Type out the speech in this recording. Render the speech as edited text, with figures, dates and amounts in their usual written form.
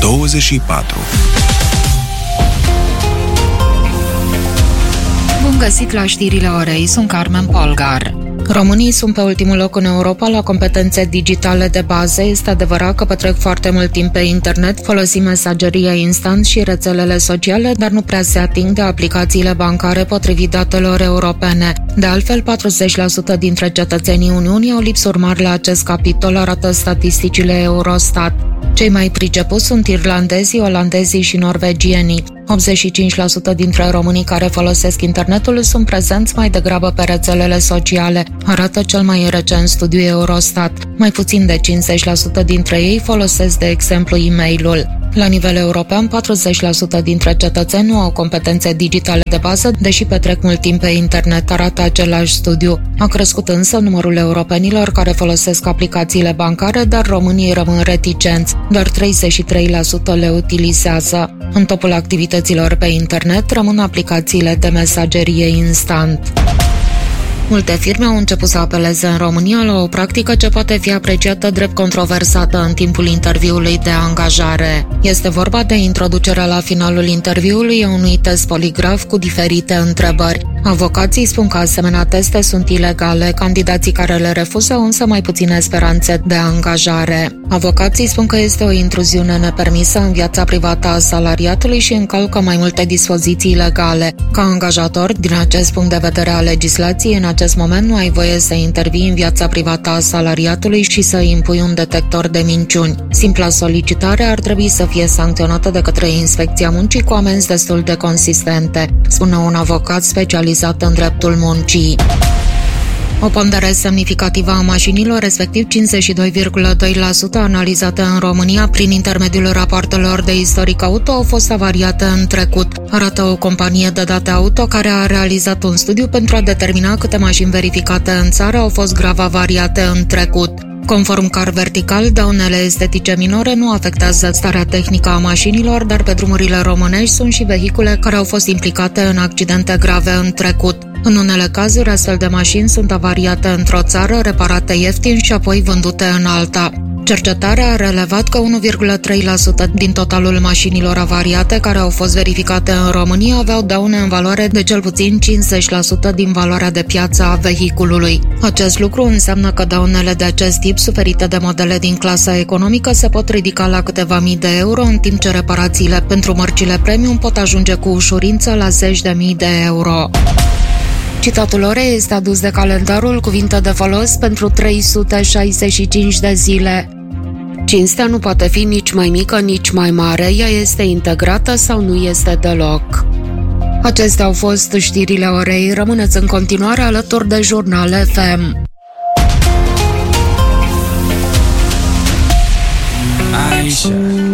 24. Bun găsit la știrile orei, sunt Carmen Polgar. Românii sunt pe ultimul loc în Europa la competențe digitale de bază. Este adevărat că petrec foarte mult timp pe internet, folosim mesageria instant și rețelele sociale, dar nu prea se ating de aplicațiile bancare potrivit datelor europene. De altfel, 40% dintre cetățenii Uniunii au lipsuri mari la acest capitol, arată statisticile Eurostat. Cei mai pricepuți sunt irlandezii, olandezii și norvegienii. 85% dintre românii care folosesc internetul sunt prezenți mai degrabă pe rețelele sociale, arată cel mai recent studiu Eurostat. Mai puțin de 50% dintre ei folosesc, de exemplu, e-mail-ul. La nivel european, 40% dintre cetățeni nu au competențe digitale de bază, deși petrec mult timp pe internet, arată același studiu. A crescut însă numărul europenilor care folosesc aplicațiile bancare, dar românii rămân reticenți. Doar 33% le utilizează. În topul activităților pe internet rămân aplicațiile de mesagerie instant. Multe firme au început să apeleze în România la o practică ce poate fi apreciată drept controversată în timpul interviului de angajare. Este vorba de introducerea la finalul interviului a unui test poligraf cu diferite întrebări. Avocații spun că asemenea teste sunt ilegale, candidații care le refuză au însă mai puține speranțe de angajare. Avocații spun că este o intruziune nepermisă în viața privată a salariatului și încalcă mai multe dispoziții legale. Ca angajator, din acest punct de vedere al legislației, în acest moment nu ai voie să intervii în viața privată a salariatului și să impui un detector de minciuni. Simpla solicitare ar trebui să fie sancționată de către Inspecția Muncii cu amenzi destul de consistente, spune un avocat specializat în dreptul muncii. O pondere semnificativă a mașinilor, respectiv 52,2% analizate în România prin intermediul rapoartelor de istoric auto, au fost avariate în trecut, arată o companie de date auto care a realizat un studiu pentru a determina câte mașini verificate în țară au fost grav avariate în trecut. Conform Car Vertical, daunele estetice minore nu afectează starea tehnică a mașinilor, dar pe drumurile românești sunt și vehicule care au fost implicate în accidente grave în trecut. În unele cazuri, astfel de mașini sunt avariate într-o țară, reparate ieftin și apoi vândute în alta. Cercetarea a relevat că 1,3% din totalul mașinilor avariate care au fost verificate în România aveau daune în valoare de cel puțin 50% din valoarea de piață a vehiculului. Acest lucru înseamnă că daunele de acest tip, suferite de modele din clasa economică, se pot ridica la câteva mii de euro, în timp ce reparațiile pentru mărcile premium pot ajunge cu ușurință la zeci de mii de euro. Citatul orei este adus de calendarul Cuvinte de folos pentru 365 de zile. Cinstea nu poate fi nici mai mică, nici mai mare, ea este integrată sau nu este deloc. Acestea au fost știrile orei, rămâneți în continuare alături de Jurnal FM. Aisha.